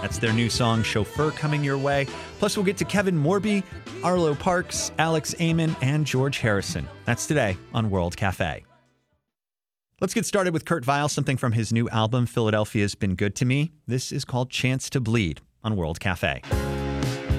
That's their new song, Chauffeur, coming your way. Plus, we'll get to Kevin Morby, Arlo Parks, Alex Amon, and George Harrison. That's today on World Cafe. Let's get started with Kurt Vile, something from his new album, Philadelphia's Been Good to Me. This is called Chance to Bleed on World Cafe.